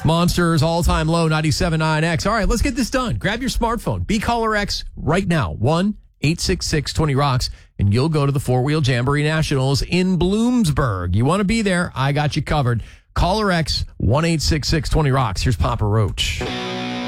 Monsters all-time low, 97.9X. All right, let's get this done. Grab your smartphone. Be Caller X right now. 1-866-20-ROCKS, and you'll go to the Four Wheel Jamboree Nationals in Bloomsburg. You want to be there? I got you covered. Caller X, 1-866-20-ROCKS. Here's Papa Roach.